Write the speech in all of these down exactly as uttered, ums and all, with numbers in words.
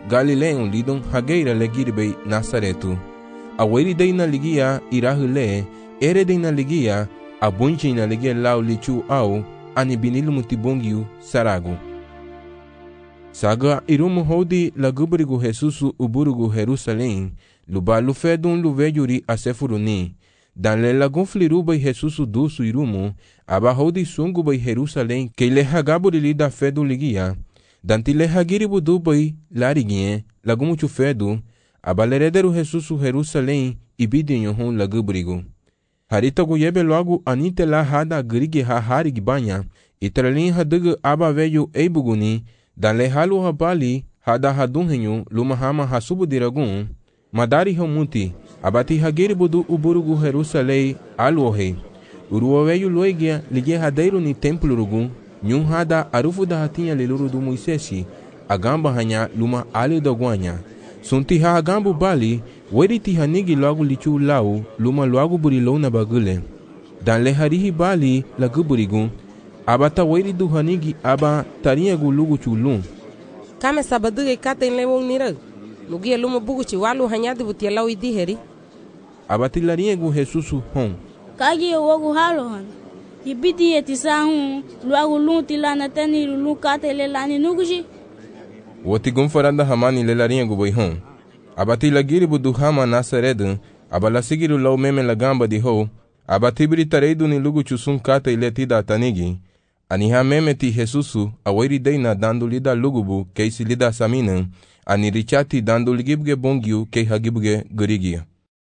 Galileon lidon hageira legirbe Nazaretu. Aweri dei na ligia irahule, ere dei na ligia, abunchi na ligia lau lichu au, anibinilu mutibongiu saragu. Saga irumu hodi lagubrigu Jesusu uburugu Jerusalém, luba lufedun luvejuri asefuruni. Dan le lagun fliruba Jesusu dusu irumu, aba hodi sunguba Jerusalém, que le hagaburi da fedu ligia. Danti le hagiribu dubai larigie, lagumuchu fedu, aba lerederu Jesusu Jerusalém, ibidinho hun lagubrigu. Harita guyebe logo anite la hada grigi ha harig banha, itralin hadugu aba veju eibuguni, dan le halu habali hada hadunhenyu luma hama hasubu diragun, madari hamuti, abati hagiri budu uburugu Jerusalém aluohe, uruoveju loigia ligie hadeiro ni templo rugun, nyun hada arufu da hatinha leluru du Moisesi, agamba hanya luma alio da guanya, sunti ha agambu bali, weriti hanigi logo lichu lau, luma logo burilou na bagule, dan le harihi bali laguburigun, abata weri du hanigi aba tarinha gulugu chulun. Kame sabaduge kata in lewong nirag. Lugia luma buguchi walu hanyadi butia lau idi heri. Abati larinha gu Jesusu hon. Kagi e wogu halo han. Ibidi e tisahun, luagu lunti lana tani lulu kata ile lani nuguji. Woti gumfaranda hamani le larinha gu boi hon. Abati lagiri budu hama Nazaredu, abala sigiru lau meme lagamba di ho, abatibiri tareidu ni lugu chusun kata ile tida tanigi. Aniha meme ti Jesusu aweri deina dando lida lugubu keisi lida saminan, ani richati dando ligibge bongiu kei hagibge gurigia.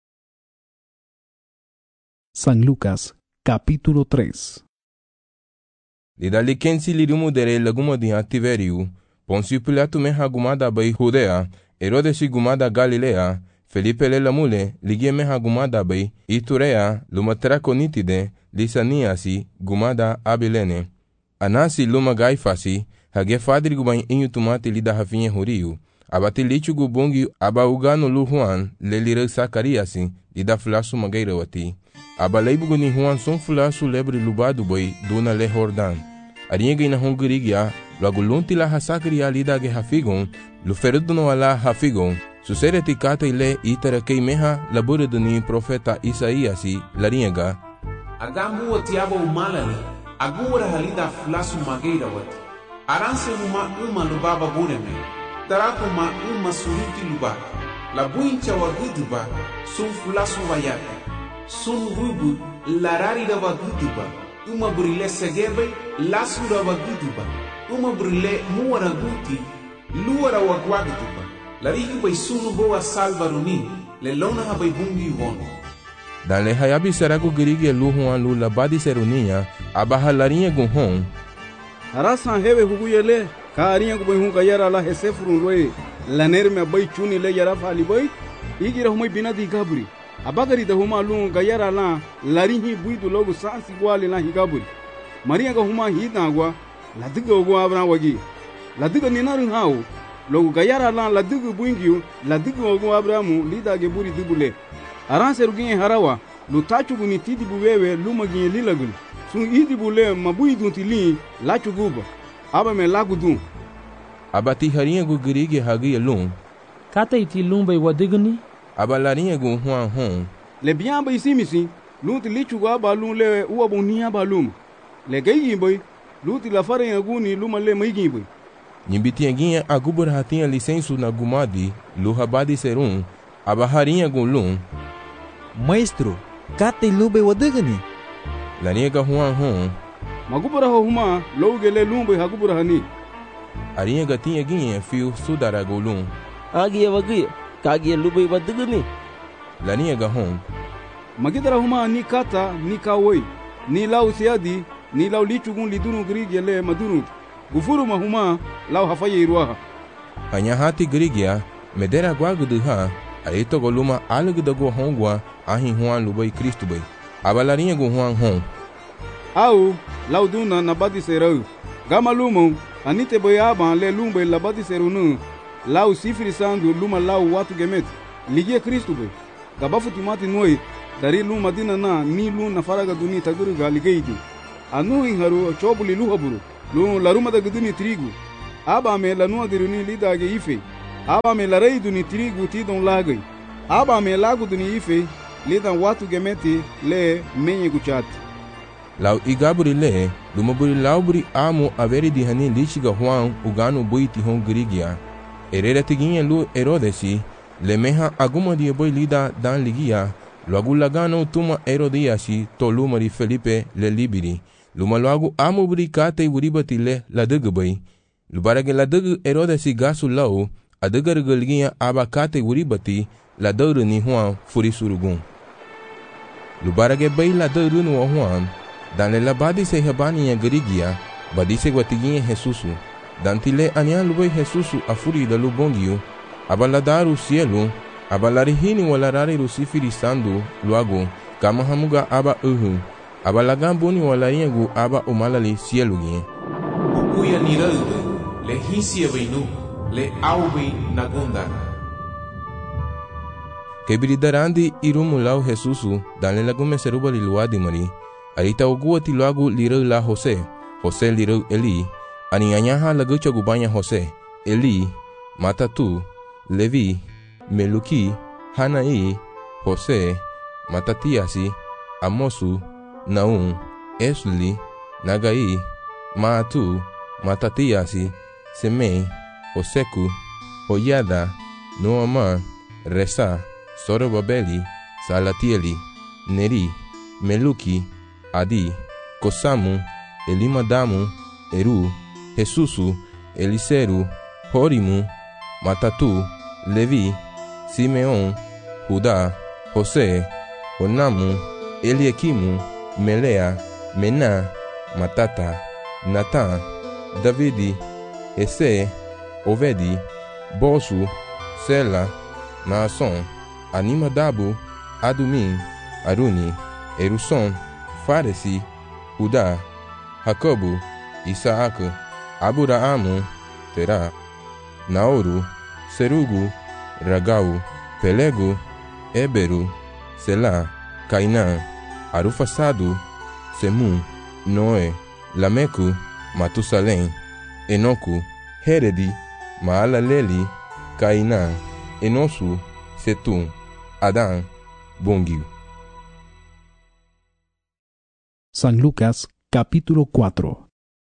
San Lucas, capítulo tres. Lida likensi lirumu dere laguma di Tiveriu, Poncio Pilato me hagumada bai Judea, Herodes gumada Galilea, Felipe le lamule ligie me hagumada bai Iturea, lumatraconitide, Lisaniasi, gumada Abilene. Anasi luma gaifasi, hage fadri gubain inyu tumate lida hafinye horiu, abati lichu gubongi aba ugano lu Juan, le lira Sakariasi, lida flasu magaira wati. Aba leibugu ni Juan son flasu lebre lubadu boi, duna le Jordan. Arienge ina hongirigia, logo lunti la hasakria lida ge hafigon, luferuduno ala hafigon, susere tikata ile itara kei meha labure duni profeta Isaiasi, larienga. Agambu wati aba umalari, agura halida flasu mageira wati. Aranse uma uma lubaba bureme. Taraku ma uma suruti luba. La buincha wa guduba, sun flasu wayaki. Sun rubu, larari da wa guduba. Uma brile segebe, lasura wa guduba. Uma brile muara guti, luara wa guaguduba. Lariki bai sunu boa salvaruni, le lona ha bai bungi wono. Dan le hayabi saragu girigi lu Juan lu labadi seruninha, abaha larinha gun hon. Arasan hewe huguyele, ka arinha gu bai hun kayara la hesefurun loe, laner me bai chuni le yara fali bai, igira humai binadi gaburi. Abagari da huma lu kayara la, larinhi buidu logu sansi gwali la higaburi. Maria ga huma hidna gwa, la diga ogu abran wagi. La diga ninarin hao, logu kayara la la diga buingiu, la diga ogu abramu lida ge buri dibule. Aran seruginye harawa, lu tachugu ni tidi buwewe luma ginye lilagul. Sun idi bule mabui dunti li, lachu guba. Aba me lagu dun. Abati harinha gu girigi hagi lum. Kata iti lumba wadigani? Aba larinha gu Juan hon. Le biamba isimisi, lunti lichugu aba lum le uabu ni aba lum. Le geyi boy, lunti la farinha gu ni luma le maigi boy. Nyimbiti ginha agubur hatinha licensu na gumadi, lu habadi serum, aba harinha gu lum. Maestro, kata ilumba wadigani? Larinha ga Juan hon. Magubura huma, loge le lumba hagubura hani. Arinha ga tinha ginha fio sudara gu lum. Agia wagia, kagia lumba wadigani? Larinha ga hon. Magidara huma ni kata, ni kawoi, ni lau siadi, ni lau lichugun lidunu grigi le madunut. Gufuru mahuma, lau hafaye iruaha. Hanya hati grigia, medera guagudu ha, aito goluma alug da go hongwa, ahin Juan lubai Cristo bai. Abalarinha gu Juan hon. Au, lau duna nabadi serau. Gama lumo, anite boyaba le lumbe labadi serunu. Lau sifri sandu luma lau watu gemet. Ligie Cristo bai. Gabafu timati noi, dari luma dina na ni lu na faraga duni taguru ga ligeidu. Anu inharu chobuli luhaburu. Lu laruma da guduni trigu. Aba me lanua diruni lida ge ife. aba me larei duni trigo ti don lagai aba me lago duni ife le dan watu gemete le menye guchat lau igaburi le lumaburi lauburi amo averi di hani lichiga Juan ugano buiti hon grigia erera tiguinha lu Herodesi le meha aguma di boi lida dan ligia logo lagano tuma Herodiasi to lumari Felipe le libiri luma logo amo buri kate buribati le la degbai lubarage la deg Herodesi gasu lau adagar galgia aba kate buribati la dauru ni Juan furi surugun lubarage bai la dauru no Juan dan le labadi se habani ya grigia badi se guatiguinha Jesusu dan tile ania lubai Jesusu afuri da lubongiu abaladaru cielo abalarihini walarari rusifiri sandu luago kama hamuga aba uhu abalagambuni walariengu aba umalali cielo gie Ukuya niralde le hisia beinu le aubi nagunda Kebridarandi irumulau Jesusu dan le lagume seruba liluadi mari arita oguati luagu lirau la Jose Jose lirau Eli ani anyaha lagu chagubanya Jose Eli Matatu Levi Meluki Hanai Jose Matatiasi Amosu Naum Esli Nagai Maatu Matatiasi Semei Oseku Oyada Noama Resa Sorobabeli Salatieli Neri Meluki Adi Kosamu Elimadamu Eru Jesusu Eliseru Horimu Matatu Levi Simeon Judá José Onamu Eliakimu Melea Mena Matata Natan Davidi Ese Ovedi Bosu Sela Naason Animadabu Adumim Aruni Eruson Faresi Judá Jacobo Isaac Aburaamu Terá Naoru Serugu Ragau Pelego Eberu Selá Cainã Arufasado Semu Noé Lameco Matusalém Enoco Heredi Maalaleli Cainã Enosu Setum Adán Bongiu. San Lucas, capítulo cuatro.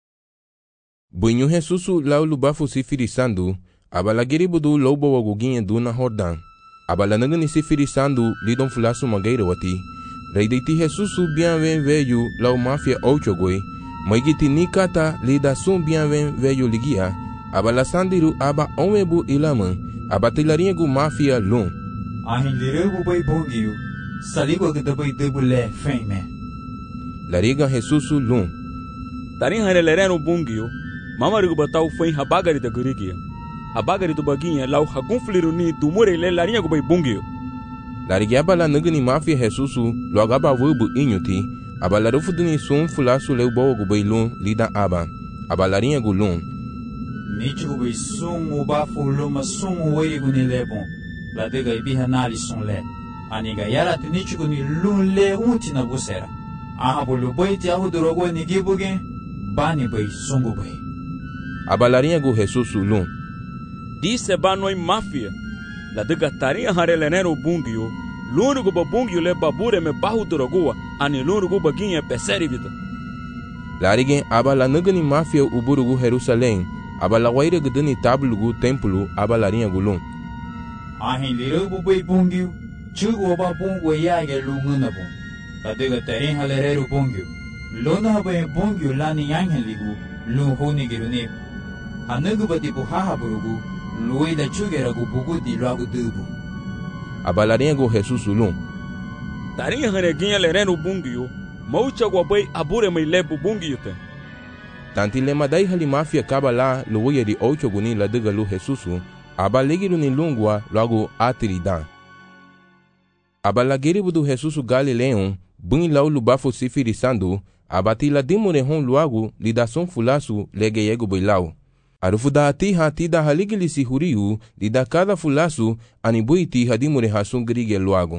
Bunyu Jesusu lau lubafu sifirisando, abalagiri budu lobo waguginha duna Jordan. Abalanagani sifirisando lidon fulasu mageira wati. Reideiti Jesusu bienven veio lau mafia ochogoi, maigiti nikata lida sum bienven veio ligia, abalasandiru aba omebu ilaman, abatilaringu mafia lum. Ahin lirubu bai bongiu, saligo gdabai debule feme. Lariga Jesusu lum. Tarin harelereno bungio, mamarigu batau foi habagari da gurigia. Habagari do baguinha lau hagunfliru ni dumure le larinha bai bungio. Lariga abala nagani mafia Jesusu logo abavubu inyuti, abalarufu duni sum fulasu leu bogo bai lum lida aba, abalarinha gulum. Nichigu bai sum ubafu luma sum uerigu ni lebon, la dega ibiha nali son le. Aniga yarati nichigu ni lum le unti na busera. Aha bulu bai ti ahu dorogo ni gibuge, bani bai sungu bai. Abalarinha gu Jesusu lum. Disse banoi mafia. La dega tarinha harelenero bungio, lúnico babungio le babure me bahu dorogoa, ani lúnico baguinha peseri vida. Larigen abala nagani mafia uburugu Jerusalém, abala waira gdani tablugu templo abalarinha gulum. Ahin lirubu bai bungio, chugu oba bungu yage lunguna bung. La dega tarinha halerero bungio, lona bai bungio lani yangen ligu, lu honi girunib. Anagu bati buhaha burugu, luida chugeragu bugu di lagu dubu. Abalarinha gu Jesusu lum. Tarinha haneguinha lereno bungio, maucha guabai abure me lebu bungio te. Tanti lema dai hali mafia kabala luia di ocho guni la dega lu Jesusu, abaligiru ni lungua logo atiridan. Abalagiri budu Jesusu Galileon, buni lau lubafo sifirisando, abati la dimure hon luagu lidason fulasu legeyego boilau. Arufuda ati hati da haligili si huriu, lida cada fulasu anibuiti hadimure hasun grige luagu.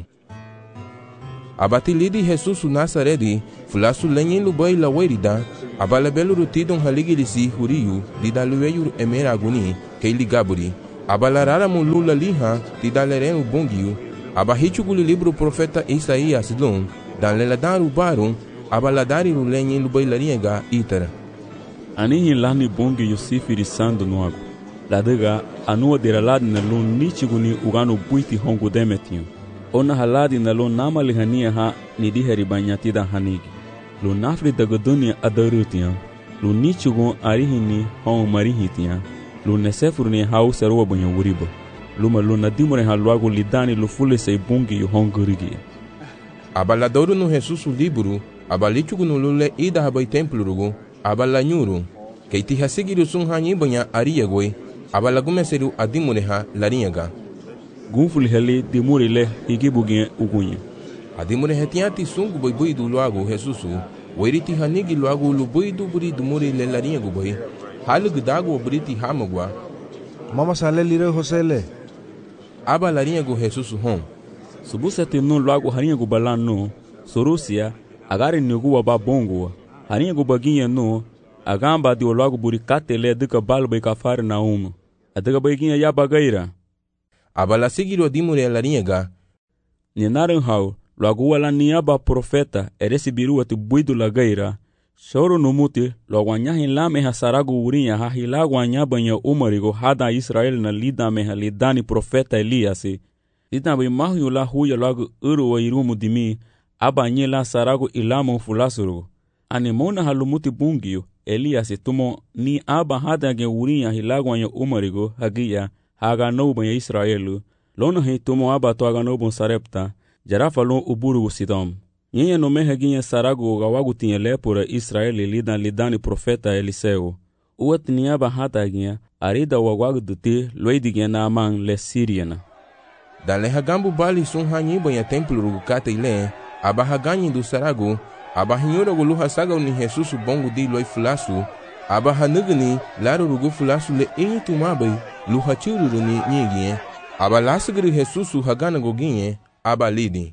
Abati lidi Jesusu Nazaredi, fulasu lenyen lubai la werida, abalabelu rutidon haligili si huriu, lida lueyu emera aguni, keili gaburi, abalarara mu lula liha ti dalerenu bongiu, abahitchuguli libro profeta Isaías lon, dan leladaru barum, abaladari rulenyin lubailaringa itara. Anihi lani bongi yosifiri sandu nuago. Ladaga anua deralad na lon nichiguni ugano buiti hongu demetiu. Ona haladi na lon nama lihania ha nidiheri banyatida hanigi. Lo nafri daga dunia adarutian. Lo nichigun arihini hong marihitian. Lo nesefurni hau serua banya wuriba. Luma lo nadimure ha luago lidani lo fule sei bongi yu hongurigi. Abaladoru no Jesus libro, abalichugu no lule ida habai templo rugo, abalanyuru, keiti hasigiru sun hanyi banya ariyagoi, abalagumeseru adimureha larinyaga. Gunfuli heli dimuri le igibugin ugunye. Adimure hetiati sungu boi boi du luago Jesusu, wairiti hanigi luago lu boi du buri dumuri le larinyagu boi, halu gidago buriti hamagwa. Mama sale lire Josele. Aba larinyagu Jesusu hon. Subusati no luago harinyagu balan no, sorusia, agari nugu waba bongo, harinyagu baginye no, agamba di luago buri kate le duka balbai kafari na umu. Adega baginye ya bagaira. Abala sigiru dimure larinyaga. Ninarin hau, luago wala niaba profeta, eresibiru ati buidu la gaira, shoro numuti, luago nyahin lame hasaragu urinya ha hilago nyabanya umarigo hada Israel na lida meha lidani profeta Eliasi. Lida bai mahu la huya luago uru wa irumu dimi, aba nye la saragu ilamu fulasuru. Animona halumuti bungiyo, Eliasi tumo ni aba hada gen urinya hilago nya umarigo hagiya, haga noubanya Israelu, lona hi tumo aba to haga noubon sarepta, jarafa lon uburu sidom. Nyenye no mehe ginye saragu gawagu tinye lepura Israeli lidan lidani profeta Eliseo. Uwat ni aba hata ginye, arida wagwagu duti loidi ginye na amang le Siriana. Dan le hagambu bali sun hanyi banya templo rugu kate ile, aba haganyi du saragu, aba hinyora gulu hasaga ni Jesusu bongu di loi fulasu, aba hanugani laru rugu fulasu le inyi tumabai, lu hachuru ni nyingie, aba lasagiri Jesusu hagana goginye, aba lidi.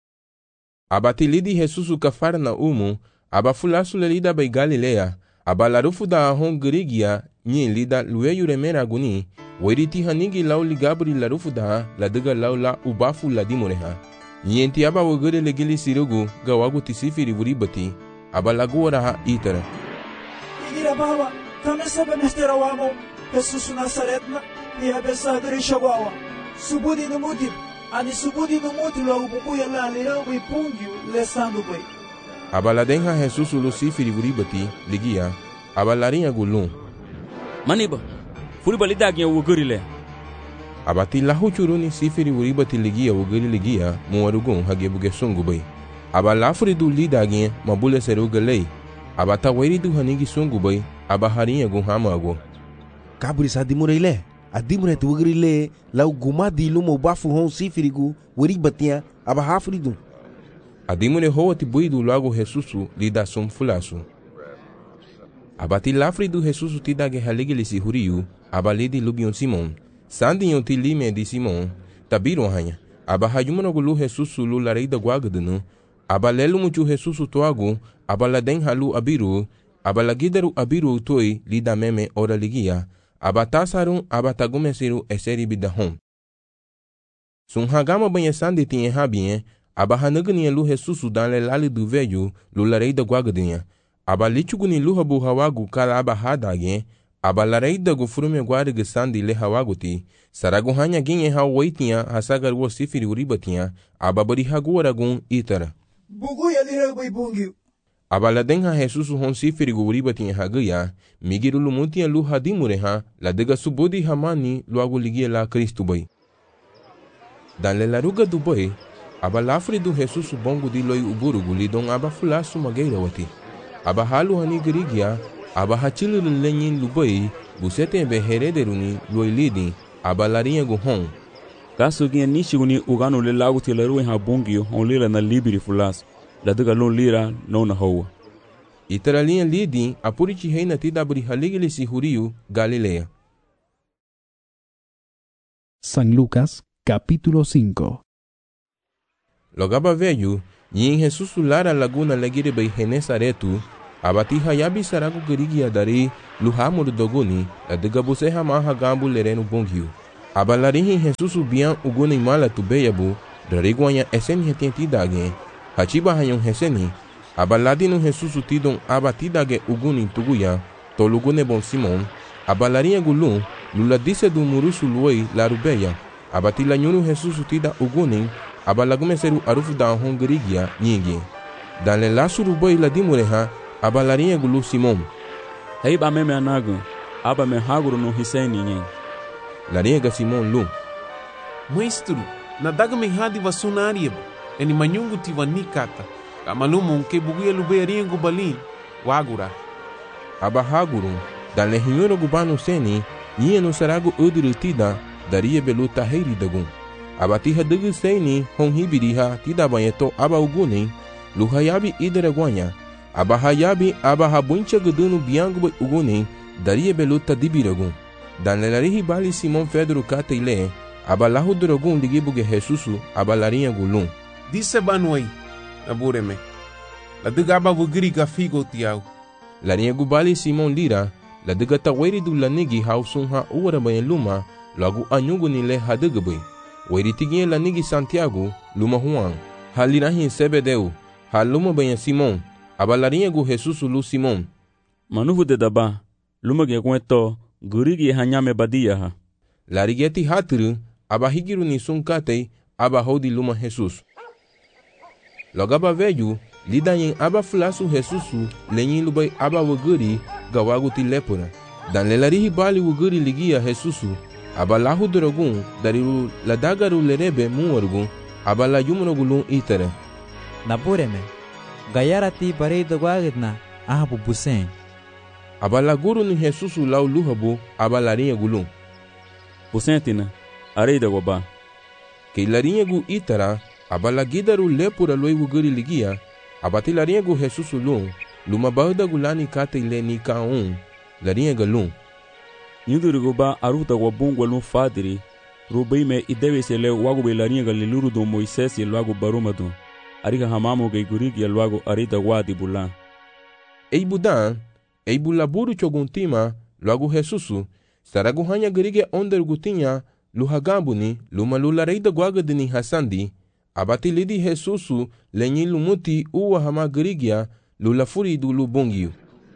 Aba tilidi Jesusu kafara na umu, aba fulasu le lida bai Galilea, aba larufu da ahon girigia, nyin lida lueyu remera guni, wairiti hanigi lau ligabri larufu da la diga lau la ubafu la dimureha. Nyenti aba wagere legili sirugu gawagu tisifiri vuribati, aba laguara ha itara. Igira baba, kamesa benestera wamo, Jesusu Nazaretna, ni habesa dirishagwawa, subudi numuti, ani subudi numuti lo ubukuya la lirau bai pungyu le sandu bai. Aba la denha Jesusu lucifiri vuribati, ligia, aba larinha gulun. Maniba, furiba lidagnya wugurile. Abati lahu churuni sifiri vuribati ligia wuguri ligia, muwarugun hagebuge sungu bai. Aba lafuri du lidagnya mabule seruga lei. Aba ta wairi du hanigi sungu bai, aba harinha gun hamago. Kaburi sa dimure ile, adimure tu wuguri le, lau gumadi lumo bafu hon sifirigu, wuribatia, aba hafuri du. Adimure hoa ti buidu lago Jesusu lida sum fulasu. Abati lafri du Jesusu ti dage haligili si huriu, aba lidi lubion Simon. Sandi yon ti lime di Simon, tabiru hanya. Aba hajumano gulu Jesusu lu lareida guagadunu, aba lelu muchu Jesusu toagu, aba la den halu abiru, aba la gidaru abiru toi lida meme ora ligia, aba tasarun aba tagumesiru eseri bidahon. Sun hagama banha sandi tinha habien, aba hanagani lu Jesusu dan le lali du velho, lu lareida guagadinha. Aba lichuguni lu habu hawagu kala aba hadagien, aba lareida gu frume guarige sandi le hawaguti, saragu hanya ginye hawaitinha hasagar wo sifiri uribatinha, aba bari haguaragun itara. Bugu ya lira bai bungiu. Aba la denha Jesusu hon sifiri gu uribatinha hagaya, migiru lumutinha lu hadimureha, la dega subodi hamani lu agu ligia la Cristo bai. Dan le laruga du bai, aba lafri du Jesusu bongu di loi uburugu lidon aba fulasu mageira wati. Aba halu hani girigia, aba hachilu lenyin lubai, busete be herederuni loi lidi, aba larinha gu hon. Kaso ginha nishiguni ugano le lagu ti larui ha bongio, on lira na libiri fulas, la diga lon lira no na hoa. Itara linha lidi, apurichi reina ti dabri haligili si huriu, Galilea. San Lucas, capítulo cinco. Logaba velho, nyin Jesusu lara laguna legire bei Genesaretu, abati hayabi saragu girigia dari luhamur doguni, la diga buse hama hagambu lerenu bonghiu. abalarihi Jesusu bian uguni mala tu beyabu dariguanya eseni hetien tidage hachiba hayon heseni abaladinu Jesusu tidon aba tidage uguni tuguya tolugune bon Simon abalarinha gulu lula dise du murusu luei larubeya abatila nyunu Jesusu tida uguni abalagume seru arufu da hongrigia nyingi dan le lasuru boy la dimureha abalarinha gulu Simon hei ba meme anagu aba me haguru no hiseni nyen larinha ga Simon lu Maestro, na daga me hadi vasunarieba eni manyungu tiva nikata kamalumo nke buguya lubearinha gubalin wagura aba haguru dan le hinyoro gubano seni nyie no saragu uduru tida daria beluta heiri dagun abatiha dugu seni hon hibiriha tida banyeto aba uguni luhayabi idere guanya aba hayabi aba habuncha gudunu biangu uguni daria beluta dibiragun dan lelarihi bali Simon Pedro kata ile aba lahu duragun ligibuge Jesusu aba larinha gulun disse banuai nabureme la duga aba wugiri gafigo tiau larinha gubali Simon lira la duga taweri du lanigi hausun ha uwara bayan luma lagu anyugu nile hadugabui weri tiginye lanigi Santiago luma Juan halirahi Sebedeu haluma bayan Simon aba larinha gu Jesusu lu Simon manuhu de daba luma ge kweto gurigi hanyame badia ha larigeti hatru aba higiru ni sunkatei aba hodi luma Jesus logaba veju lidanyen aba fulasu Jesusu lenyin lubai aba wuguri gawagu ti lepura dan lelarihi bali wuguri ligia Jesusu aba lahu dorogun dariru ladagaru lerebe muwargun aba la yumrogulun itere nabureme gayarati barei dogwagidna ahabu busen aba la guru ni Jesusu lau luhabu aba larinha gulun busentina arei dagoba ke larinha gu itara aba la gidaru lepura loi wuguri ligia aba ti larinha gu Jesusu lun luma bahda gulani kate ile ni kaun larinha galun yuduru goba aruta go bungwa lun fadiri rubai me idebe se le wago be larinha galiluru do Moises e logo barumadu ariga hamamu ge gurigi logo arida wadi bulan ei budan ei bulaburu choguntima logo Jesusu saragu hanya gerige onder gutinha luhagambuni luma lulareida guagadini hasandi abati lidi Jesusu lenyi lumuti uwa hama gerigia lulafuri du lubongiu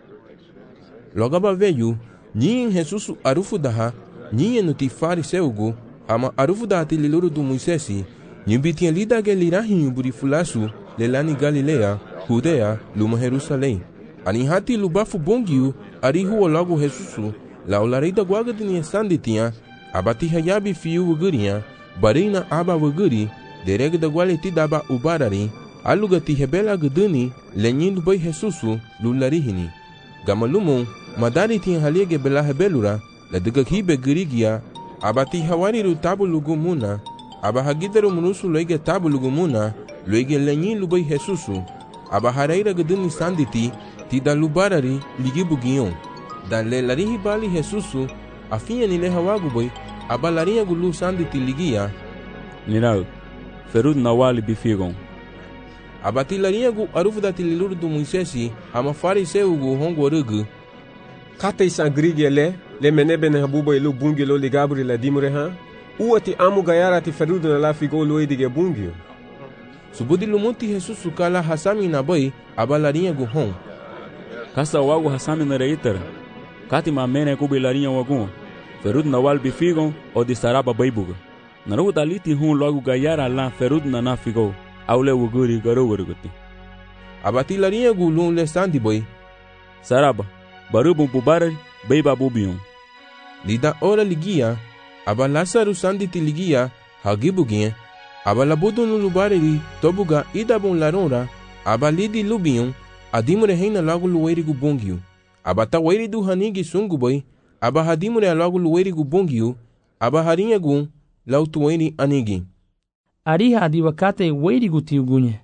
logaba veju nyin Jesusu arufu daha nyin nuti fariseugu ama arufu daha ti liluru du Moisesi nyibitia lida ge lirahi buri fulasu lelani Galilea Judea luma Jerusalém ani hati lubafu bongiu arihu logo Jesusu la olareida guagadini sanditia abati hayabi fiu wuguria barina aba wuguri dereg da gualeti daba ubarari alugati hebela guduni lenyin bai Jesusu lularihini gamalumun madari tin haliege bela hebelura la diga hibe gurigia abati hawariru tabulugumuna aba hagidaru munusu loige tabulugumuna loige lenyin lubai Jesusu aba haraira guduni sanditi tida lubarari ligibugion dan le larihi bali Jesusu afinya nile hawagu boy aba larinha gulu sanditi ligia nirau ferud nawali bifigon abati larinha gu arufu da tililuru du Moisesi ama fariseu gu hongorugu kata isangrigi ele le menebene habubo ilu bungilo ligabri la dimure ha uati amu gayara ti ferud na la figo lo edige bungio subudi lumuti Jesusu kala hasami na boy aba larinha gu hon kasa wagu hasami na reitera kati mamene kubi larinha wagun ferud nawal bifigon o di saraba baibuga naru daliti hun logo gayara la ferud na nafigo aule wuguri garo wurguti abati larinha gu lun le sandi boy saraba barubun pubarari baiba bubion lida ora ligia aba Lasaru sanditi ligia hagibugie aba labudun lubareri tobuga idabun larora aba lidi lubion adimure heina logo lueri gu bongiu aba taweri du hanigi sungu boy aba hadimure logo lueri gu bongiu aba harinha gu lautueri anigi ariha adiwa kate weri gu tiugunye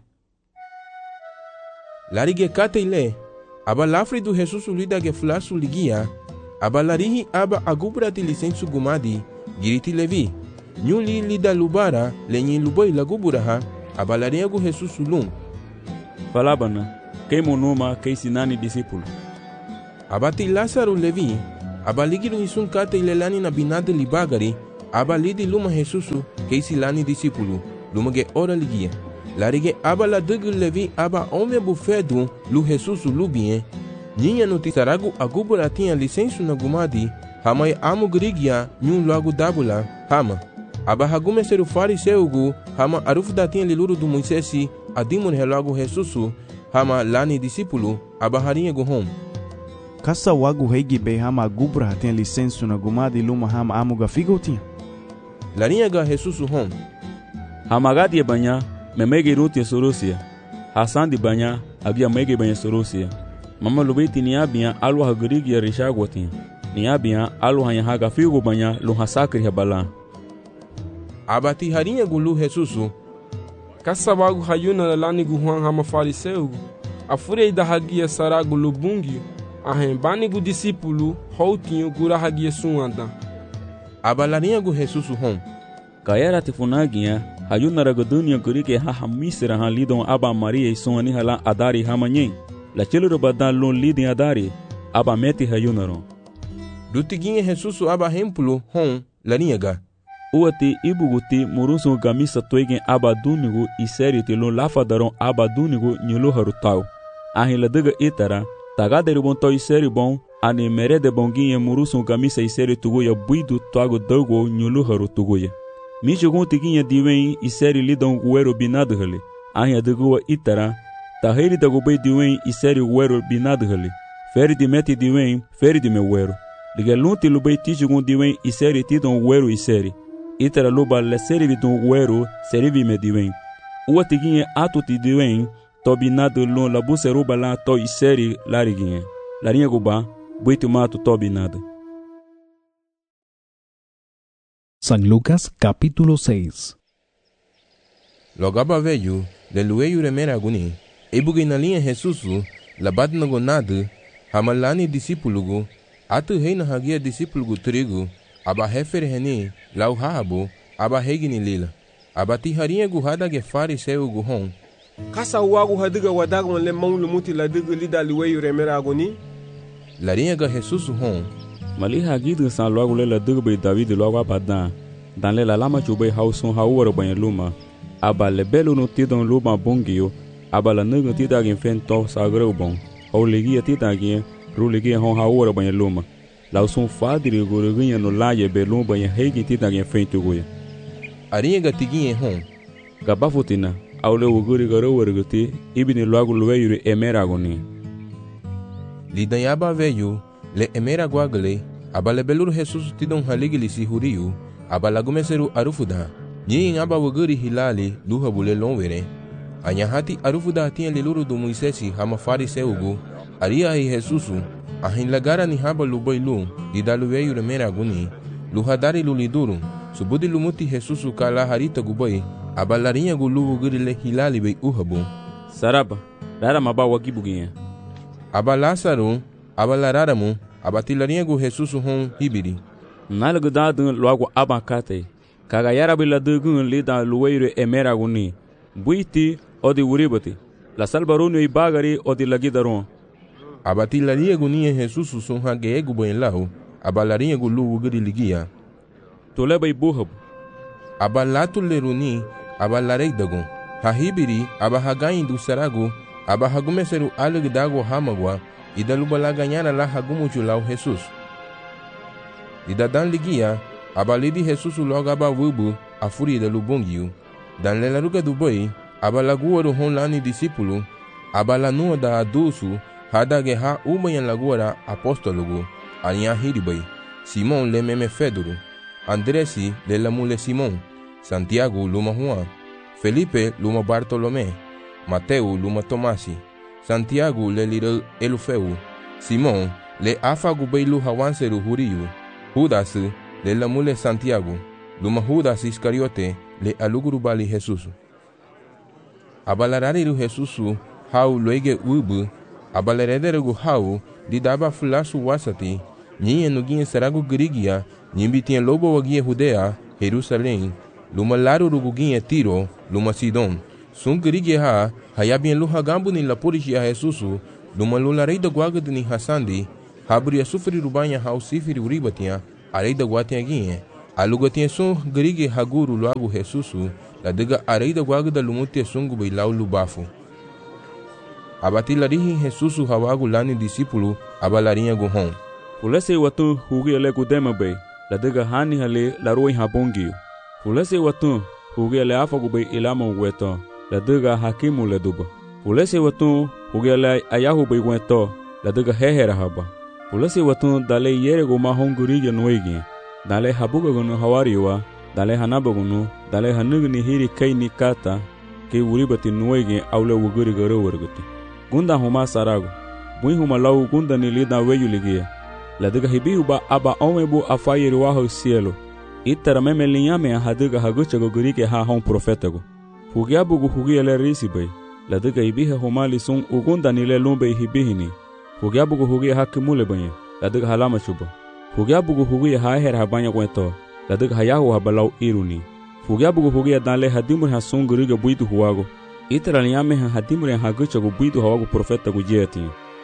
larige kate ile aba lafri du Jesusu lida ge flasu ligia aba larihi aba agubrati lisensu gumadi giriti levi nyuli lida lubara lenyi luboi laguburaha aba larinha gu Jesusu lum falabana kei monuma kei sinani discípulo abati Lasaru levi aba ligiru hisun kate ilelani na binade libagari aba lidi luma Jesusu keisi lani disipulu luma ge ora ligia larige aba la degu levi aba ome bufedu lu Jesusu lu bien ninha no tisaragu agubura tinha licença na gumadi hamai amu grigia nyun logo dabula hama aba hagume seru fariseugu hama arufu da tinha liluru do Moisesi adimun helogo Jesusu hama lani disipulu aba harinha go home kasa wagu heigi be hama agubra tinha licença na gumadi luma hama amu ga figo tinha larinha ga Jesusu home hama gadi banya memege ruti sorosia hasan di banya abia mege banya sorosia mama lubeti ni abia alwa hagrigi ya rishagotin ni abia alwa hanya haga figo banya lu hasakri habala abati harinha gulu Jesusu kasawagu hayuna lani guhan hama fariseu afure da hagia saragu lubungi ahem bani gu disipulu houtinho gura hagia suanda abalarinha gu Jesusu hom kayara tifunagia hayuna ragodunia gurike ha hamisira ha lidon aba maria isoni hala adari hamanyen la chelo badan lon lidin adari aba meti hayunaro dutiguinha Jesusu aba hempulu hom larinha uati ibuguti murusu gamisa toigen aba dunigu iseriti lon lafadaron aba dunigu nyulu harutau ahila daga itara tagaderi bon to iseri bon ani merede bonginha murusu gamisa iseri tuguya buidu toago dogo nyulu harutuguya mi jogun tiguinha diwen iseri lidon uero binado hali ahia daguwa itara taheri dagubei diwen iseri uero binado hali feri di meti diwen feri di me uero ligelunti lubei tijugun diwen iseri tidon uero iseri itara luba le serivi dun uero serivi me diwen uwa tiguinha atu ti diwen to binado lon la buseruba la to iseri lariguinha larinha guba buitu mato to binado. San Lucas capítulo seis. Logaba veio de lueio remera aguni ebugi na linha Jesusu labat na gonado hamalani discípulugo atu reina hagia discípulugo trigo aba refer heni lau habo aba hegini lila abati harinha guhada ge fariseu guhon kasa wagu hadiga wadagon le mawlu muti la diga lida lueio remera aguni larinha ga Jesusu hon mali hagidu san logo le la diga be David logo abadan dan le la lama chube hauson haworo banha luma aba le belo no tidon luma bongio aba la nugo tidagin fento sagreu bon ou legia tidagin rulegia hon haworo banha luma la son fadri goroginha no laje belum banha hegi tidagin fento goya arinha ga tiguinha hon gabafutina au le uguri garo warguti ibini logo lueiro emeragoni lidanhaba veio le emera guagle abale beluru Jesus tidon haligili si huriu abala gumeseru arufuda nyin aba wuguri hilali luha bule lonwere anyahati arufuda tinha leluru do Moisesi hama fariseugu aria hi Jesusu ahin lagara ni haba lubailu lidalueyu remera guni luhadari luliduru subudi lumuti Jesusu kala harita gubai abalarinha gulu wuguri le hilali bei uhabu saraba rara maba wagibuginha abalasaru abalararamu abatilarinha gu Jesusu hon hibiri nalgu dadun logo abakate kaga yarabila dugun lida lueiro emeraguni buiti odi uribati la salbarunu ibagari odi lagidaron abatilarinha guninha Jesusu son hagegu boenlau abalarinha gu lu wuguri ligia toleba ibuhab abalatu leruni abalarei dagon hahibiri abahagain du saragu abahagumeseru alegdago hamagwa idalubala ganhara la hagumuchu lau Jesus idadan ligia abalidi Jesus logo abavubu afuri da lubongiu dan lelaruga do boi abalaguoro hon lani discípulo abalanua da adusu hadage ha umanha laguara apóstologo alinha hiribai Simon le meme Fedoro Andresi le lamule Simon Santiago luma Juan Felipe luma Bartolomé Mateo luma Tomasi Santiago le lira Elufeu Simon le afagu beilu hawanseru huriu Judas le lamule Santiago luma Judas Iscariote le aluguru bali Jesus abalarariru Jesus hau loige ubu abalarederegu hau didaba fulasu wasati nyinha nuginha saragu grigia nyimbitinha lobo waginha Judea Jerusalém luma laru guginha Tiro luma Sidon sun grigia ha hayabinha luhagambu ni lapurigia Jesus luma lularei da guagad ni hasandi habria sufri rubanha hau sifiri uribatinha arei da guatinha ginha Aluga sun gerige haguru luagu Jesusu la dega areida guagu da lumuti sungu bei lau lubafu. Abati larihi Jesusu hawagu lani disipulu abalarinha guhon. Fulese watu hugi ale kudema bei la dega hani hale la roi habongiu. Fulese watu hugi ale afagu bei ilama weto la dega hakimu le duba. Fulese watu hugi ale ayahu bei weto la dega hehera haba. Fulese watu dale yere go mahon gurige noigi. Dale habuga gunu hawariwa, dale hanaba gunu, dale hanugni hiri kai ni kata ke uribati noigi aule wuguri garo warguti. Gunda huma sarago. Bui huma lau gunda ni lida weyu ligia. La dega hibihu ba aba omebu afayiri waho cielo. Itara meme linyame hadiga hagucha go gurike ha hon profetago. Hugiabu gu hugiele risibai. La dega hibihe huma lisun ugunda ni le lumbe hibihini. Hugiabu gu hugie hakimule banye. La dega halama chuba. Fugiabu gu hugie haher habanya kweto. La dega hayahu habalau iruni. Fugiabu gu hugie dale hadimur hasun gurige buitu huwago. Itara linyame hadimur hagucha gu buitu hawago profeta gu jeti.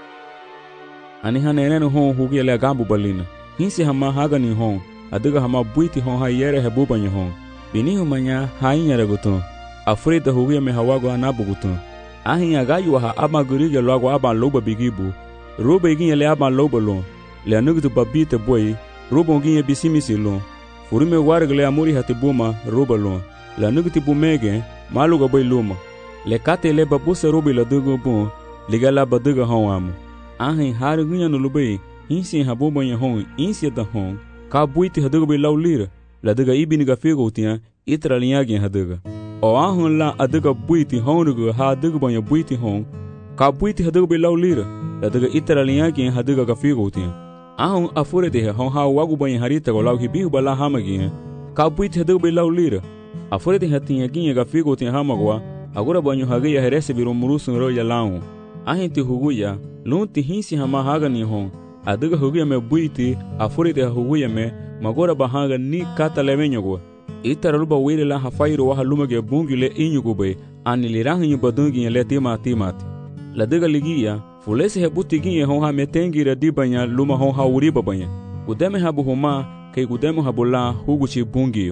Ani hanenenu hon hugie le gambu balina. Hinsi hama hagani hon. Adiga hama buiti hon ha yere hebubanya hon. Binihu manya hainyere gutun. Afrida hugie me hawago anabu gutun. Ahinya gayu ha ama gurige lwago aba loba bigibu. Roba iginye le aba loba lon. Le anugutu babite boy. Roba nginye bisimisi lon. Furume wargle amuri hatibuma roba lon. Le anugutu bumege maluga boy luma. Le kate le babuse robi la dugo bon. Liga la baduga hon amu. Ahin hari gunya nulubai. Insi habuba nye hon. Insi da hon. Ka buiti haduga bay lau lira. La duga ibi niga figo tia. Itra linyagi haduga. O ahun la aduga buiti honuga ha aduga banya buiti hon. Ka buiti haduga bay lau lira. La duga itra linyagi haduga ga figo tia. Ahun afure de hon ha wagu banya harita go lau hibihu bala hamagi. Ka buiti haduga bay lau lira. Afure de hatinha ginha ga figo tia hamagwa. Agora banyo hagia herese biro murusun ro ya lau. Ahin ti huguya. Lunti hinsi hama haga ni hon. Aduga huguya me buiti. Afure de huguya me. Magora bahaga ni kata lemenyogo. Itara luba wile la hafairu waha lumage bungi le inyugo be. Ani lirahi nyubadungi le tima timati. La duga ligia. Fulese he buti ginye hon ha metengi ra dibanya luma hon ha uriba banya. Gudeme habu huma. Kei gudeme habu la huguchi bungi yo.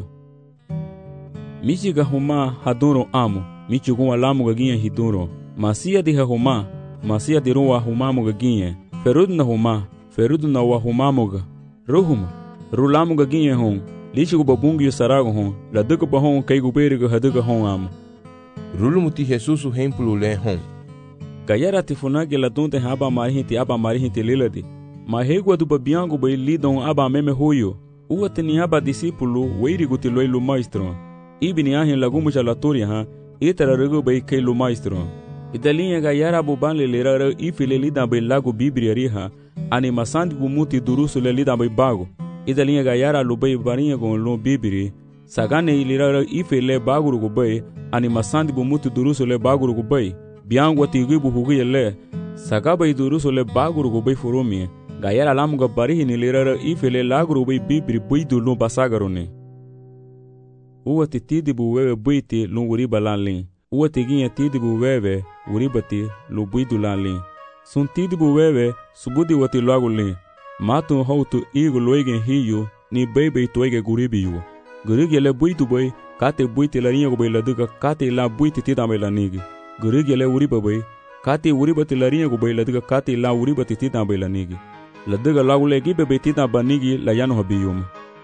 Michiga huma haduro amu. Michugunwa lamu gaginye hiduro. Masia diha huma. Masia diruwa humamu gaginye. Ferudna huma. Ferudna wa humamu ga. Ruhuma. Rulamu gaginye hon. Lichigu babungi sarago hon. La duga bahon kei guberigo haduga hon amu. Rulumuti Jesusu hempulu le hon. Gayara tifunage la dunte haba marihinti aba marihinti liladi. Mahegwa du babiangu bai lidon aba meme huyo. Uwate ni aba disipulu weirigu tiloi lu maestro. Ibi ni ahin lagumu chalatoria ha. Itara rego bai kei lu maestro. Idalinha gayara buban le lerara ifile lida bai lagu bibria riha. Ani masandi gumuti durusu le lida bai bago. Idalinha gayara lu bai barinha gon lu bibiri. Sagane ilirara ifile baguru gu bai. Ani masandi gumuti durusu le baguru gu bai. Biangwa tigibu hugi le. Sagaba idurusu le baguru gu bai furumi. Gayara lamuga barihi ni lirara ifile laguru bai bibiri buidu lu basagarone. Uwa ti tidibu wewe buiti lu uriba lanlin. Uwa ti ginya tidibu wewe uribati lu buidu lanlin. Sun tidibu wewe subudi wati lagu lin. Matu hautu igu loigen hiyu ni bebe toige guribi yu. Gurigi le buitu boy kate buiti la rinyago bai laduga kate la buiti tidame la nigi. Gurigi le uriba boy kate uribati la rinyago bai laduga kate la uribati tidame la nigi. Laduga lagu le gibe bai tidame nigi la yano habiyum.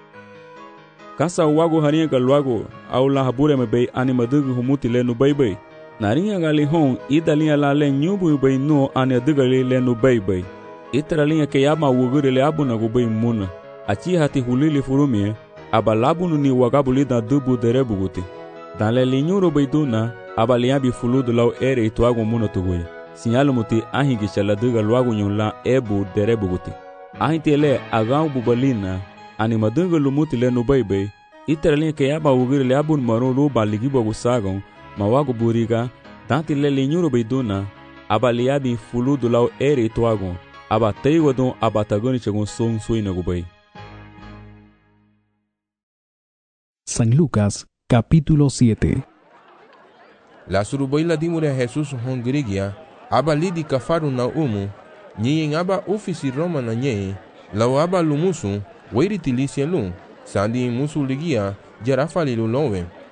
Kasa wago haringa luago au la habure me bei ani madugu humuti le nu bai bai. Naringa gali hon ida linha la le nyubu bai no ani aduga le le nu bai bai. Itara linha ke yama wugure le abuna gu bai muna. Achi hati hulili furumie aba labunu ni wagabu lida dubu derebu guti. Dan le linyuro bai duna aba liabi fuludu lau ere ituago muna tuguya. Sinyalu muti ahingisha la duga luago nyon la ebu derebu guti. Ahinti le agau bubalina ani madunga lumuti le no baibai. Itara linha ke yaba wugure le abun maru ruba ligibo gusagon mawago buriga. Tanti le linyuro bai duna aba liabi fuludu lau ere ituago. Aba teigo don aba tagoni chagon son suina gubai. San Lucas, capítulo siete. La surubai la dimure a Jesús hongrigia, aba lidi kafaru na umu, nyen aba ofisi Roma na nye, la aba lumusu, weiri tilisia lum, sandi musu ligia jara falilu lonwe